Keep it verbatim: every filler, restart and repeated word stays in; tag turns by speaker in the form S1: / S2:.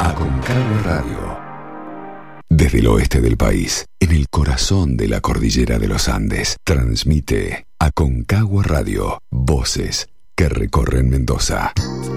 S1: Aconcagua Radio. Desde el oeste del país, en el corazón de la cordillera de los Andes, transmite Aconcagua Radio, voces que recorren Mendoza.